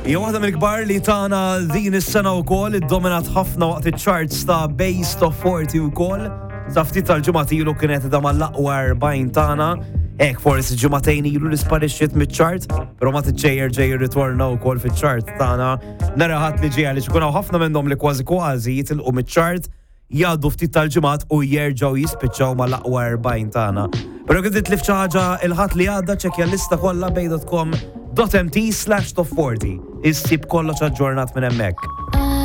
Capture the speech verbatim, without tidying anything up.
Hija waħda mill-kbar li tagħna din is-sena wkoll iddominat ħafna waqt iċ-charts ta' Base Top forty wkoll. Sa ftit tal-ġimgħat ilu kienet da mal-aqwa erbgħin tagħna. Hekk forsi ġimagħtejn ilu li sparixxiet miċ-chart, però ma tiġġejjer ġej ritorna wkoll fiċ-chart tagħna. Nara ħadd li ġej għaliex ikun hawn ħafna minnhom li kważi kważi jitilqu miċ-chart jgħaddu ftit tal-ġimgħat u jerġgħu jispiċċaw mal-aqwa erbgħin tagħna. Però kien titlif xi ħaġa il-ħadd li għadda ċekkja l-lista kollha bej dot com dot m t slash top forty. Issib kollox aġġornat minn hemmhekk.